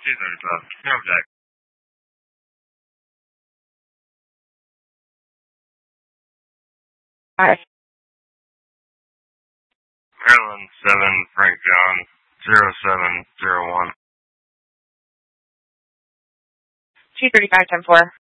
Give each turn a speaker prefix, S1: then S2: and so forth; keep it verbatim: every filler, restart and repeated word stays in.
S1: two thirty-five. Come back.
S2: Alright.
S1: Maryland seven, Frank John, zero seven zero one.
S2: two thirty-five, ten four.